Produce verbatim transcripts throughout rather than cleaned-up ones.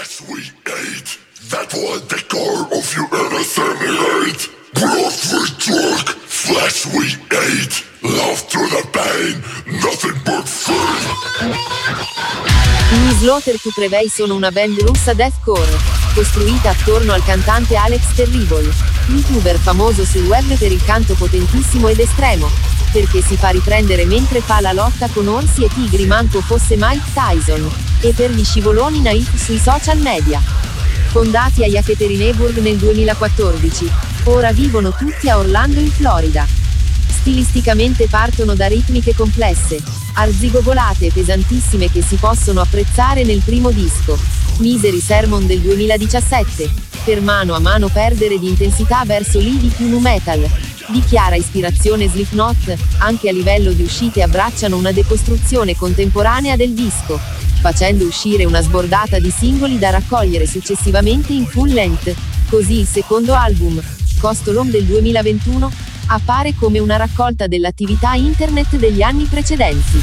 Flesh we ate, that was the core of your innocent. Blood we drank, flesh we ate, love through the pain, nothing but fear. I Slaughter to Prevail sono una band russa deathcore, costruita attorno al cantante Alex Terrible, youtuber famoso sul web per il canto potentissimo ed estremo, perché si fa riprendere mentre fa la lotta con orsi e tigri manco fosse Mike Tyson, e per gli scivoloni naif sui social media. Fondati a Yekaterinburg nel duemilaquattordici, ora vivono tutti a Orlando in Florida. Stilisticamente partono da ritmiche complesse, arzigogolate e pesantissime che si possono apprezzare nel primo disco, Misery Sermon del duemiladiciassette, per mano a mano perdere di intensità verso lì di più nu metal. Di chiara ispirazione Slipknot, anche a livello di uscite abbracciano una decostruzione contemporanea del disco, facendo uscire una sbordata di singoli da raccogliere successivamente in full length. Così il secondo album, Costolom del duemilaventuno, appare come una raccolta dell'attività internet degli anni precedenti.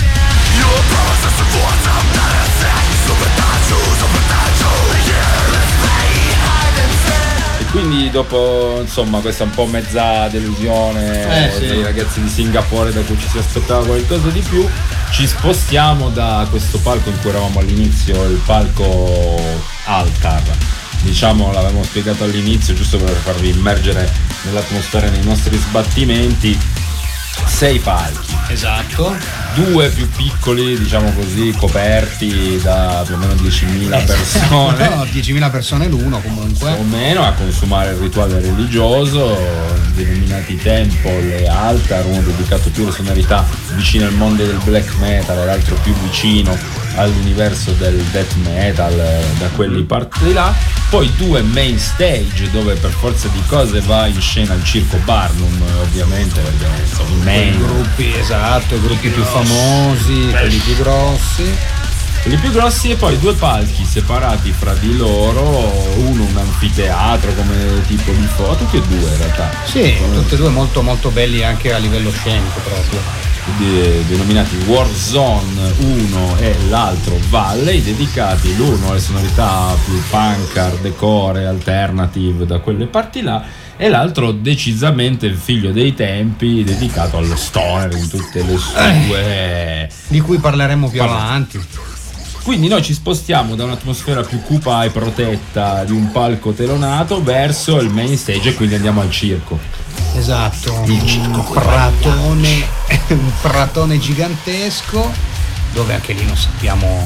E quindi dopo insomma questa un po' mezza delusione eh, sì. dei ragazzi di Singapore, da cui ci si aspettava qualcosa di più, ci spostiamo da questo palco in cui eravamo all'inizio, il palco Altar. Diciamo, l'avevamo spiegato all'inizio giusto per farvi immergere nell'atmosfera, nei nostri sbattimenti. Sei palchi, esatto, due più piccoli, diciamo così, coperti da più o meno diecimila persone. No, diecimila persone l'uno comunque. Più o meno a consumare il rituale religioso, denominati Temple e Altar, uno dedicato più alle sonorità vicine al mondo del black metal e l'altro più vicino all'universo del death metal, da quelli parti là. Poi due main stage dove per forza di cose va in scena il circo Barnum, ovviamente, perché sono i main I gruppi, esatto, i gruppi più famosi, quelli più grossi. Quelli più grossi, e poi due palchi separati fra di loro, uno un anfiteatro come tipo di foto, tutti e due in realtà. Sì, tutti e due molto molto belli anche a livello scenico proprio. Denominati Warzone uno e l'altro Valley, dedicati l'uno alle sonorità più punk, hardcore, alternative da quelle parti là, e l'altro decisamente il figlio dei tempi, dedicato allo stoner in tutte le sue eh, di cui parleremo più Parla. avanti. Quindi noi ci spostiamo da un'atmosfera più cupa e protetta di un palco telonato verso il main stage, e quindi andiamo al circo. Esatto, il circo, un pratone, un pratone gigantesco, dove anche lì non sappiamo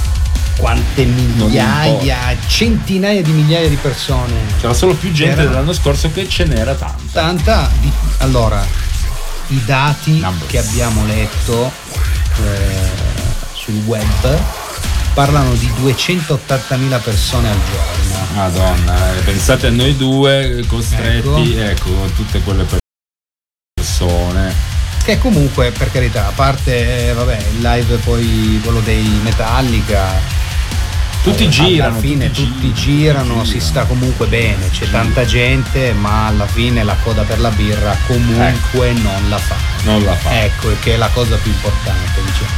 quante migliaia, centinaia di migliaia di persone. C'era solo più gente C'era... dell'anno scorso che ce n'era tanta. Tanta. Di... Allora, i dati Numbers. che abbiamo letto eh, sul web parlano di duecentottantamila persone al giorno. Madonna, pensate a noi due costretti, ecco, ecco tutte quelle persone. Che comunque, per carità, a parte, eh, vabbè, il live poi quello dei Metallica, tutti alla girano, fine tutti, tutti girano, girano, si sta comunque bene, c'è tanta gente, ma alla fine la coda per la birra comunque ecco. non la fa. Non la fa. Ecco, che è la cosa più importante, diciamo.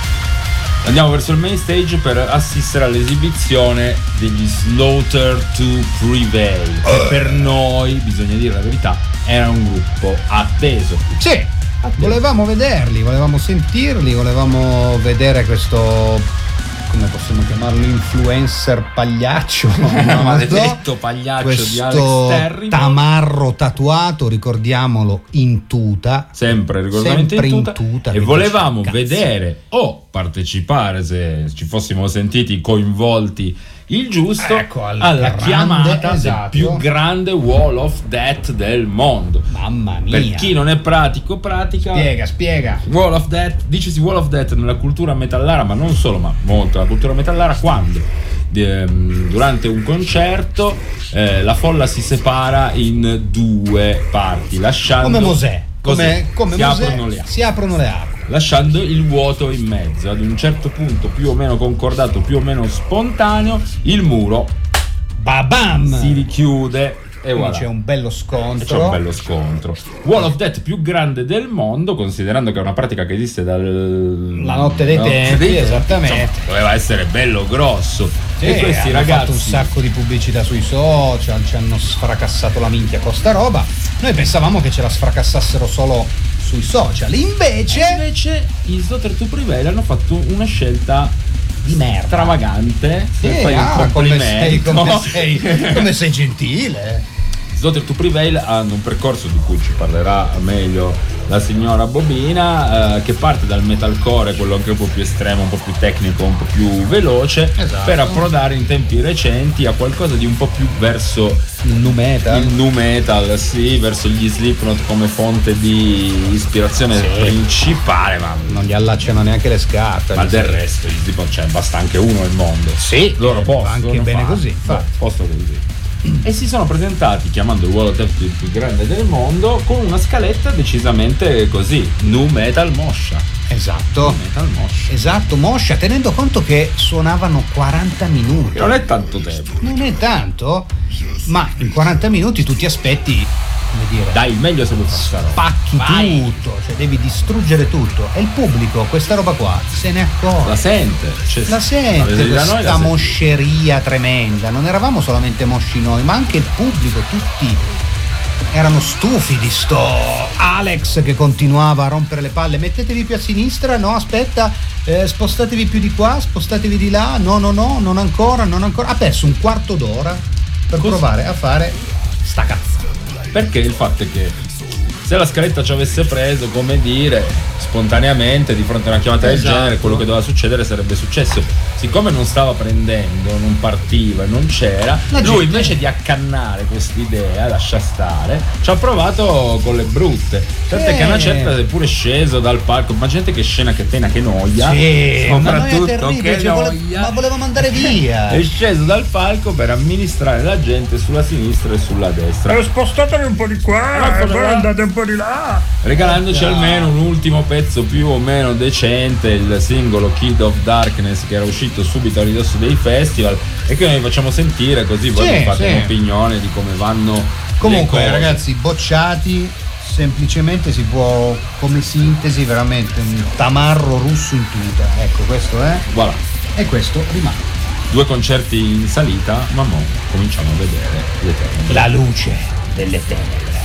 Andiamo verso il main stage per assistere all'esibizione degli Slaughter to Prevail, che uh. per noi, bisogna dire la verità, era un gruppo atteso. Sì, atteso. Volevamo vederli, volevamo sentirli, volevamo vedere questo, come possiamo chiamarlo, influencer pagliaccio, no, maledetto pagliaccio questo di Alex Terrible, tamarro tatuato, ricordiamolo, in tuta, sempre ricordamente sempre in tuta, in tuta, e volevamo vedere o partecipare, se ci fossimo sentiti coinvolti il giusto, ecco, al alla grande, chiamata esatto. del più grande Wall of Death del mondo. Mamma mia. Per chi non è pratico, pratica. Spiega, spiega. Wall of Death, dicesi Wall of Death nella cultura metallara, ma non solo, ma molto la cultura metallara, quando durante un concerto eh, la folla si separa in due parti, lasciando come Mosè, come, come si, Mosè aprono le si aprono le acque, lasciando il vuoto in mezzo. Ad un certo punto, più o meno concordato, più o meno spontaneo, il muro Babam! si richiude e voilà. C'è un bello scontro. C'è un bello scontro. Wall of Death più grande del mondo, considerando che è una pratica che esiste dal la notte dei, notte tempi, dei tempi, esattamente. Insomma, doveva essere bello grosso. Sì, e questi hanno ragazzi fatto un sacco di pubblicità sui social, ci hanno sfracassato la minchia con sta roba. Noi pensavamo che ce la sfracassassero solo sui social, invece e invece i Slaughter to Prevail hanno fatto una scelta di merda, stravagante. sì, per fare un ah, come sei, complimento. come sei, come sei gentile. Slaughter to Prevail hanno un percorso di cui ci parlerà meglio la signora Bobina, eh, che parte dal metalcore, quello anche un po' più estremo, un po' più tecnico, un po' più veloce, esatto, per approdare in tempi recenti a qualcosa di un po' più verso il nu metal, il nu metal, sì, verso gli Slipknot come fonte di ispirazione sì, principale, ma non gli allacciano neanche le scarpe. ma del resto gli Slipknot, cioè, basta anche uno al mondo. Sì, loro possono anche bene fare, così, no, possono così. E si sono presentati chiamando il Wall of Death il più grande del mondo con una scaletta decisamente così, nu metal moscia. Esatto, Nu metal moscia. esatto, moscia, tenendo conto che suonavano quaranta minuti. Che non è tanto tempo. Non è tanto, ma in quaranta minuti tu ti aspetti, come dire, Dai, il meglio se vuoi fare sta roba. spacchi Vai. tutto, cioè devi distruggere tutto. E il pubblico questa roba qua se ne accorge. La sente, cioè, La sente avete da noi, questa la sente. mosceria tremenda. Non eravamo solamente mosci noi, ma anche il pubblico, tutti erano stufi di sto Alex che continuava a rompere le palle. Mettetevi più a sinistra, no aspetta, eh, spostatevi più di qua, spostatevi di là, no no no, non ancora, non ancora. Ha perso un quarto d'ora per Così. provare a fare sta cazzo. Perché il fatto è che se la scaletta ci avesse preso, come dire, spontaneamente di fronte a una chiamata Esatto. del genere, quello che doveva succedere sarebbe successo. Siccome non stava prendendo, non partiva, non c'era, La lui gente- invece di accannare quest'idea, lascia stare, ci ha provato con le brutte. Tant'è Sì. che a una certa è pure sceso dal palco, ma gente che scena, che pena, che noia. Sì, ma noi è soprattutto terribile, che cioè, vole- noia. ma volevamo andare via. È sceso dal palco per amministrare la gente sulla sinistra e sulla destra, spostatevi un po' di qua, e poi andate un po' di là. regalandoci Eh, almeno un ultimo pezzo più o meno decente, il singolo Kid of Darkness, che era uscito subito all'inizio dei festival e che noi facciamo sentire, così voi Sì, vi fate sì. un'opinione di come vanno Comunque le cose. ragazzi, bocciati, semplicemente si può, come sintesi, veramente un tamarro russo in tuta. Ecco, questo è, Voilà, e questo rimane. due concerti in salita, ma mo cominciamo a vedere l'Eterno. La luce delle tenebre.